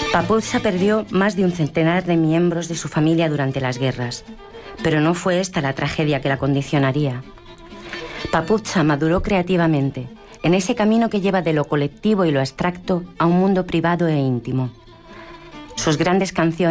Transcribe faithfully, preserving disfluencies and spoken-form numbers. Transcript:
Papuzza perdió más de un centenar de miembros de su familia durante las guerras, pero no fue esta la tragedia que la condicionaría. Papuzza maduró creativamente en ese camino que lleva de lo colectivo y lo abstracto a un mundo privado e íntimo. Sus grandes canciones